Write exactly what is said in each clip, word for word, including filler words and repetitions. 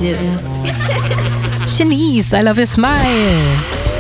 do. Shanice, I love your smile.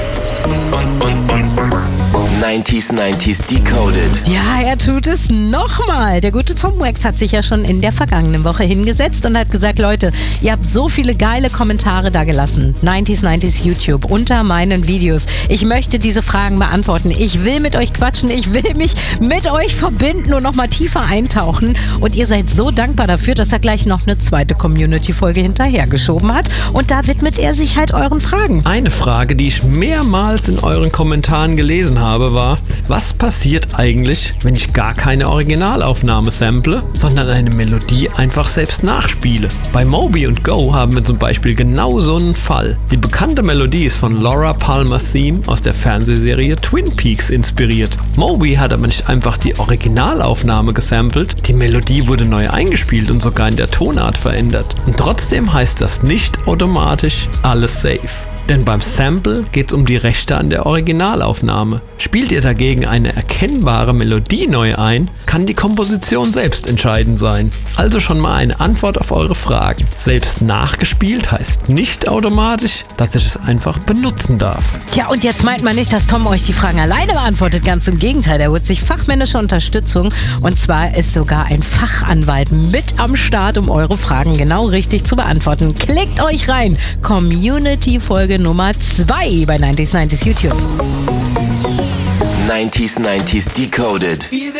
neunziger neunzig Decoded. Ja, er tut es nochmal. Der gute Tom Wax hat sich ja schon in der vergangenen Woche hingesetzt und hat gesagt, Leute, ihr habt so viele geile Kommentare da gelassen. neunziger neunzig YouTube unter meinen Videos. Ich möchte diese Fragen beantworten. Ich will mit euch quatschen. Ich will mich mit euch verbinden und nochmal tiefer eintauchen. Und ihr seid so dankbar dafür, dass er gleich noch eine zweite Community-Folge hinterhergeschoben hat. Und da widmet er sich halt euren Fragen. Eine Frage, die ich mehrmals in euren Kommentaren gelesen habe, war, was passiert eigentlich, wenn ich gar keine Originalaufnahme sample, sondern eine Melodie einfach selbst nachspiele? Bei Moby und Go haben wir zum Beispiel genau so einen Fall. Die bekannte Melodie ist von Laura Palmer's Theme aus der Fernsehserie Twin Peaks inspiriert. Moby hat aber nicht einfach die Originalaufnahme gesampelt, die Melodie wurde neu eingespielt und sogar in der Tonart verändert. Und trotzdem heißt das nicht automatisch alles safe. Denn beim Sample geht es um die Rechte an der Originalaufnahme. Spielt ihr dagegen eine erkennbare Melodie neu ein, kann die Komposition selbst entscheidend sein. Also schon mal eine Antwort auf eure Fragen. Selbst nachgespielt heißt nicht automatisch, dass ich es einfach benutzen darf. Ja, und jetzt meint man nicht, dass Tom euch die Fragen alleine beantwortet. Ganz im Gegenteil, er holt sich fachmännische Unterstützung. Und zwar ist sogar ein Fachanwalt mit am Start, um eure Fragen genau richtig zu beantworten. Klickt euch rein. Community-Folge Nummer zwei bei neunziger neunzig YouTube. neunziger neunzig Decoded.